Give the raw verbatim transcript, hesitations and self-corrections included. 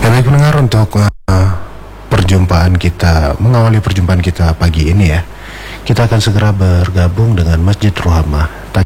Ya, baik pendengar, untuk uh, perjumpaan kita, mengawali perjumpaan kita pagi ini ya, kita akan segera bergabung dengan Masjid Rohamah.